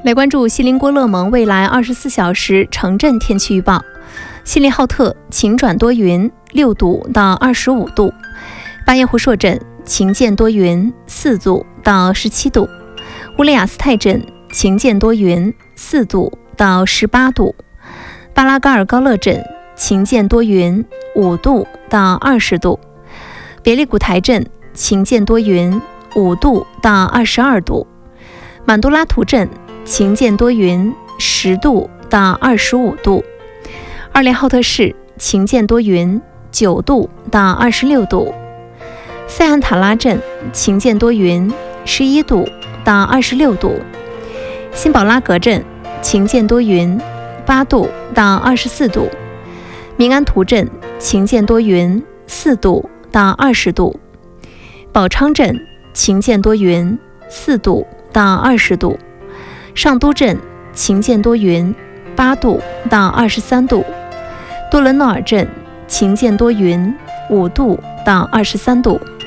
来关注锡林郭勒盟未来24小时城镇天气预报。锡林浩特晴转多云，6度到25度；巴彦湖硕镇晴间多云，4度到17度；乌雷雅斯泰镇晴间多云，4度到18度；巴拉嘎尔高勒镇晴间多云，5度到20度；别利古台镇晴间多云，5度到22度；满都拉图镇晴间多云，10度到25度；二连浩特市晴间多云，9度到26度；塞罕塔拉镇晴间多云，11度到26度；辛宝拉格镇晴间多云，8度到24度；明安图镇晴间多云，4度到20度；宝昌镇晴间多云，4度到20度；上都镇晴间多云，8度到23度；多伦诺尔镇晴间多云，5度到23度。